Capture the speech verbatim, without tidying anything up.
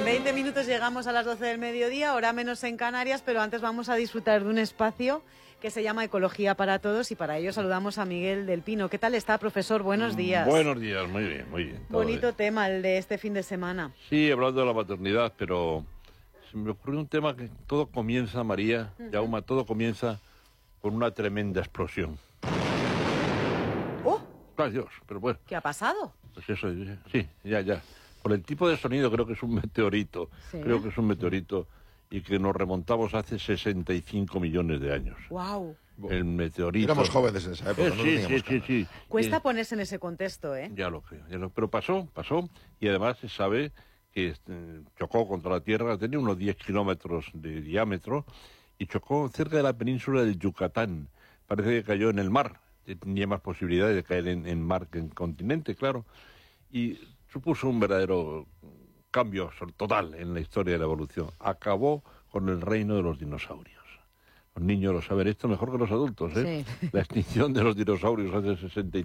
veinte minutos llegamos a las doce del mediodía, hora menos en Canarias, pero antes vamos a disfrutar de un espacio que se llama Ecología para Todos, y para ello saludamos a Miguel del Pino. ¿Qué tal está, profesor? Buenos días. Buenos días, muy bien, muy bien. Bonito bien. tema el de este fin de semana. Sí, hablando de la maternidad, pero se me ocurrió un tema que todo comienza, María, uh-huh. Yauma, todo comienza con una tremenda explosión. ¡Oh! ¡Ay, Dios! Pero bueno. ¿Qué ha pasado? Pues eso, sí, ya, ya. Por el tipo de sonido creo que es un meteorito. ¿Sí? Creo que es un meteorito y que nos remontamos hace sesenta y cinco millones de años. ¡Wow! El meteorito. Éramos jóvenes en esa época, eh, no sí, teníamos sí, sí, sí. Cuesta y, ponerse en ese contexto, ¿eh? Ya lo creo, ya lo, pero pasó, pasó, y además se sabe que eh, chocó contra la Tierra, tenía unos diez kilómetros de diámetro, y chocó cerca de la península del Yucatán. Parece que cayó en el mar, tenía más posibilidades de caer en, en mar que en continente, claro, y supuso un verdadero cambio total en la historia de la evolución. Acabó con el reino de los dinosaurios. Los niños lo saben esto mejor que los adultos, ¿eh? Sí. La extinción de los dinosaurios hace sesenta y